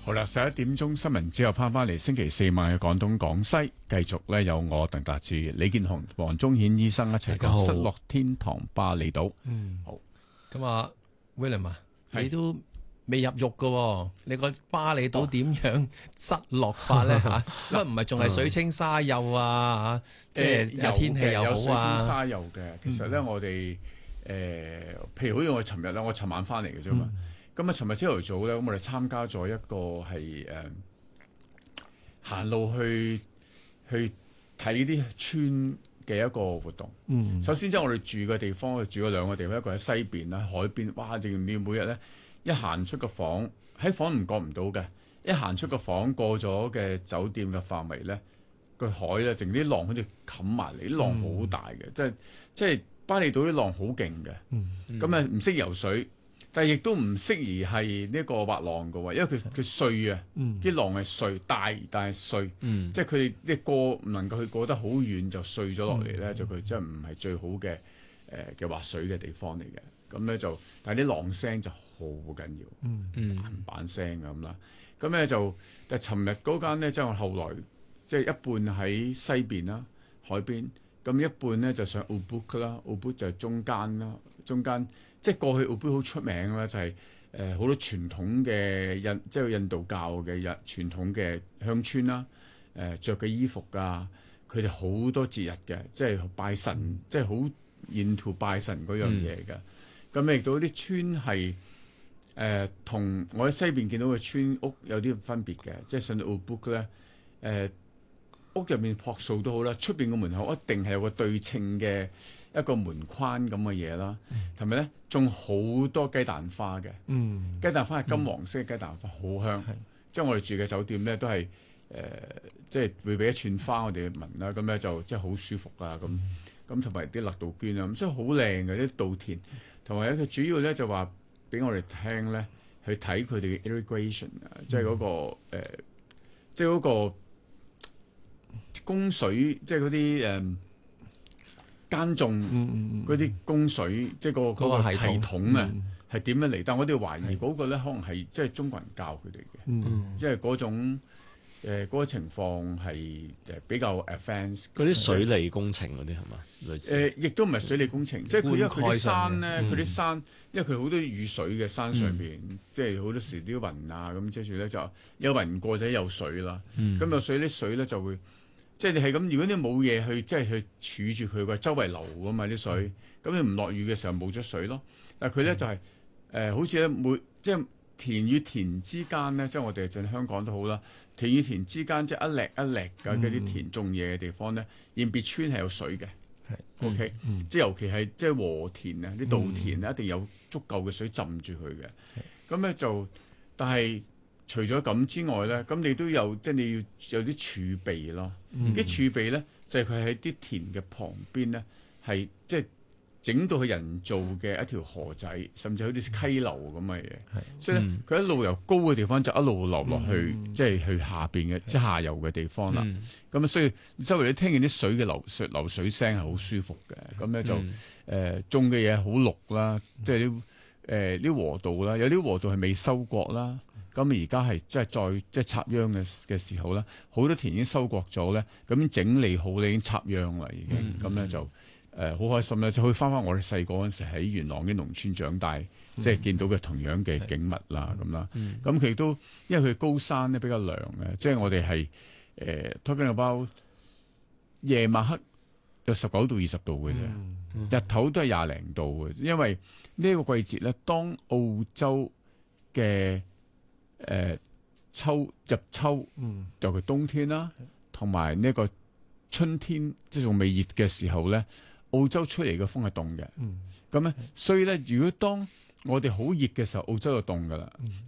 好啦，11點鐘新聞之後翻嚟，星期四晚嘅廣東廣西，繼續咧有我鄧達志、李健雄、黃宗顯醫生一齊講失落天堂巴厘島。好。 咁啊 ，William 啊，你都未入獄噶，你個巴厘島點樣失落法咧吓？乜唔係仲係水清沙幼啊？即係天氣又好啊？ 有水清沙幼嘅。其實咧，我哋譬如好似我尋日咧，我尋晚翻嚟嘅啫嘛。咁啊，尋日朝頭早咧，咁我哋參加咗一個係行路去睇啲村嘅一個活動。首先即係我哋住嘅地方，住咗兩個地方，一個喺西邊啦，海邊。哇！你每日咧一行出個房，喺房唔覺唔到嘅，一行出個房過咗嘅酒店嘅範圍咧，個海咧淨啲浪好似冚埋嚟，啲浪好大嘅，即係巴厘島啲浪好勁嘅。咁啊唔識游水。但係亦都唔適宜係呢個滑浪嘅喎，因為佢碎啊，啲浪係碎，大但係碎，即係佢哋啲過唔能夠去過得好遠就碎咗落嚟咧，就佢真係唔係最好嘅嘅滑水嘅地方嚟嘅。咁咧就，但係啲浪聲就好緊要，板板聲咁啦。咁咧就，但係尋日嗰間咧，即係我後來即係一半喺西邊啦，海邊，咁一半咧就上 Ubud 啦 ，Ubud 就係中間啦，中間。即係過去 Ubud 好出名啦，就係好多傳統嘅即係印度教嘅傳統嘅鄉村啦，著嘅衣服啊，佢哋好多節日嘅，即係拜神，即係好沿途拜神嗰樣嘢嘅。咁亦都啲村係同我喺西邊見到嘅村屋有啲分別嘅，即係上到 Ubud 咧，屋入面樸素都好啦，出邊個門口一定係有個對稱嘅一個門框咁嘅嘢啦，同埋咧種好多雞蛋花嘅，雞蛋花係金黃色嘅雞蛋花，好香。即係我哋住嘅酒店咧，都係即係會俾一串花我哋聞啦，咁咧就即係好舒服啊咁同埋啲勒杜鵑啊，咁所以好靚嘅啲稻田，同埋咧佢主要咧就話俾我哋聽咧，去睇佢哋嘅 irrigation 啊，即係嗰個即係嗰個供水，即係嗰啲耕種嗰啲供水，即係嗰個系統啊，係點樣嚟？但我哋懷疑嗰個咧，可能係即係中國人教佢哋嘅，即係嗰種嗰個情況係比較 advanced。 嗰啲水利工程嗰啲係嘛？類似亦都唔係水利工程，即係佢因為佢啲山咧，佢啲山，因為佢好多雨水嘅山上邊，即係好多時啲雲啊咁，接住咧就有雲過就有水啦。咁有水啲水咧就會。即係你係咁，如果你冇嘢去，即係去儲住佢嘅，周圍流㗎嘛啲水，咁你唔落雨嘅時候冇咗水咯。但係佢咧就係好似咧即係田與田之間咧，即係我哋喺香港都好啦，田與田之間即係一籬一籬嘅嗰啲田種嘢嘅地方咧，堰別村係有水嘅。OK，即係尤其係即係禾田啊，啲稻田一定有足夠嘅水浸住佢嘅。咁咧就，但係。除咗咁之外咧，咁你都有即係你要有啲儲備咯。啲儲備咧就係佢喺啲田嘅旁邊咧，係即係整到佢人造嘅一條河仔，甚至好似溪流咁嘅嘢。所以咧，佢一路由高嘅地方就一路流落去，即係去下邊嘅即係下游嘅地方啦。咁所以周圍你聽見啲水嘅流水聲係好舒服嘅。咁咧就種嘅嘢好綠啦，即係啲禾稻啦，有啲禾稻係未收割啦。咁而家係即係插秧嘅時候咧，好多田已經收割咗咧，咁整理好你已經插秧啦，已經咁咧就好開心咧，就可以翻我哋細個嗰陣時喺元朗啲農村長大，即係見到嘅同樣嘅景物啦咁啦。咁佢亦都因為佢高山咧比較涼嘅，即係我哋係talking about 夜晚黑有19到20度嘅啫，日頭都係20零度嘅，因為呢個季節咧，當澳洲嘅入秋，尤其冬天啦，同埋呢個春天，即係仲未熱嘅時候咧，澳洲出嚟嘅風係凍嘅。咁咧，所以咧，如果當我哋好熱嘅時候，澳洲就凍噶啦。